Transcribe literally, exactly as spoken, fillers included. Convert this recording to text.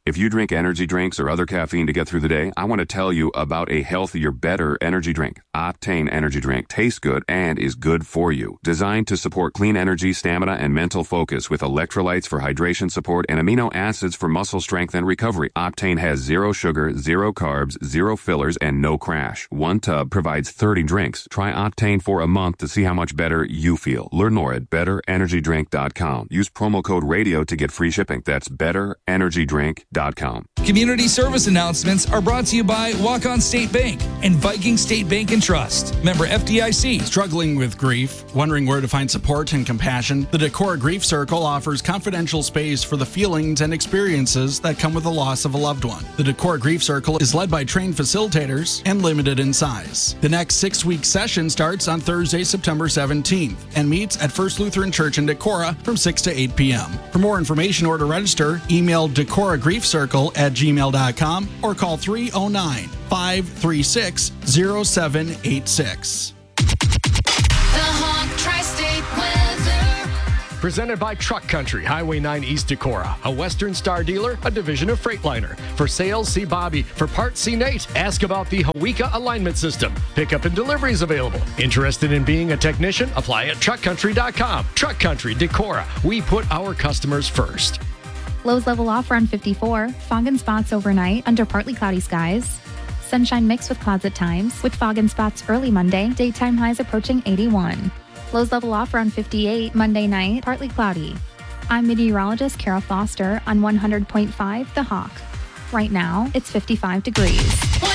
If you drink energy drinks or other caffeine to get through the day, I want to tell you about a healthier, better energy drink. Octane Energy Drink tastes good and is good for you. Designed to support clean energy, stamina, and mental focus with electrolytes for hydration support and amino acids for muscle strength and recovery. Octane has zero sugar, zero carbs, zero fillers, and no crash. One tub provides thirty drinks. Try Octane for a month to see how much better you feel. Learn more at better energy drink dot com. Use promo code RADIO to get free shipping. That's better energy drink dot com. Community service announcements are brought to you by Walk-On State Bank and Viking State Bank and Trust. Member F D I C. Struggling with grief? Wondering where to find support and compassion? The Decorah Grief Circle offers confidential space for the feelings and experiences that come with the loss of a loved one. The Decorah Grief Circle is led by trained facilitators and limited in size. The next six-week session starts on Thursday, September seventeenth and meets at First Lutheran Church in Decorah from six to eight p.m. For more information or to register, email Decorah Grief Circle at gmail dot com or call three oh nine, five three six, oh seven eight six. The Hawk Tri-State Weather. Presented by Truck Country, Highway nine East Decorah, a Western Star dealer, a division of Freightliner. For sales, see Bobby. For parts, see Nate. Ask about the Hawika alignment system. Pickup and deliveries available. Interested in being a technician? Apply at truck country dot com. Truck Country, Decorah. We put our customers first. Lows level off around fifty-four. Fog and spots overnight under partly cloudy skies. Sunshine mixed with clouds at times, with fog and spots early Monday. Daytime highs approaching eighty-one. Lows level off around fifty-eight. Monday night, partly cloudy. I'm meteorologist Kara Foster on one hundred point five The Hawk. Right now, it's fifty-five degrees.